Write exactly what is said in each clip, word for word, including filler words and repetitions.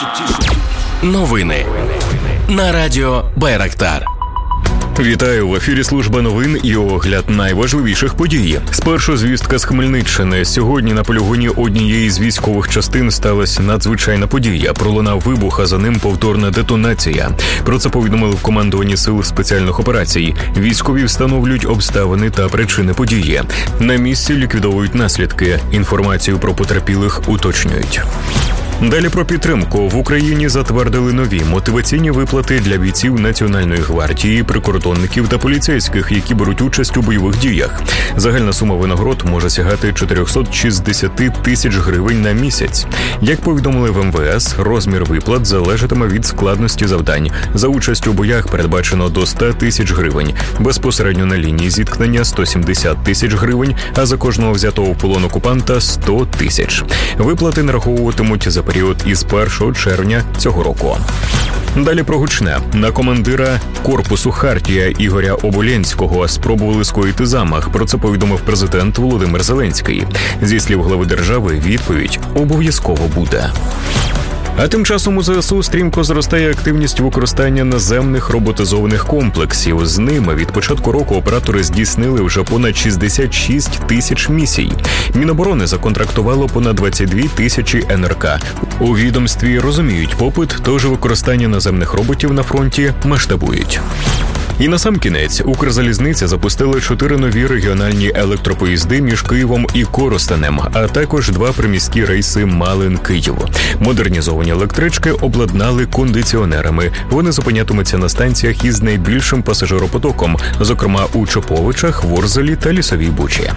Новини на радіо Байрактар. Вітаю, в ефірі служба новин і огляд найважливіших подій. Спершу звістка з Хмельниччини. Сьогодні на полігоні однієї з військових частин сталася надзвичайна подія. Пролунав вибух, а за ним повторна детонація. Про це повідомили в командуванні сил спеціальних операцій. Військові встановлюють обставини та причини події. На місці ліквідовують наслідки. Інформацію про потерпілих уточнюють. Далі про підтримку. В Україні затвердили нові мотиваційні виплати для бійців Національної гвардії, прикордонників та поліцейських, які беруть участь у бойових діях. Загальна сума винагород може сягати чотириста шістдесят тисяч гривень на місяць. Як повідомили в ем ве ес, розмір виплат залежатиме від складності завдань. За участь у боях передбачено до сто тисяч гривень. Безпосередньо на лінії зіткнення сто сімдесят тисяч гривень, а за кожного взятого в полон окупанта сто тисяч. Виплати нараховуватимуть за період із першого червня цього року. Далі про гучне. На командира корпусу «Хартія» Ігоря Оболєнського спробували скоїти замах. Про це повідомив президент Володимир Зеленський. Зі слів глави держави, відповідь обов'язково буде. А тим часом у зе ес у стрімко зростає активність використання наземних роботизованих комплексів. З ними від початку року оператори здійснили вже понад шістдесят шість тисяч місій. Міноборони законтрактувало понад двадцять дві тисячі ен ер ка. У відомстві розуміють попит, тож використання наземних роботів на фронті масштабують. І насамкінець, Укрзалізниця запустила чотири нові регіональні електропоїзди між Києвом і Коростенем, а також два приміські рейси Малин-Київ. Модернізовані електрички обладнали кондиціонерами. Вони зупинятимуться на станціях із найбільшим пасажиропотоком, зокрема у Чоповичах, Ворзелі та Лісовій Бучі.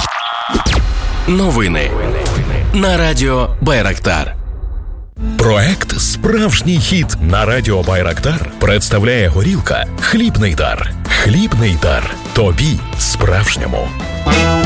Новини на радіо Байрактар. Проект «Справжній хіт» на радіо Байрактар представляє горілка «Хлібний дар». Хлібний дар. Тобі справжньому.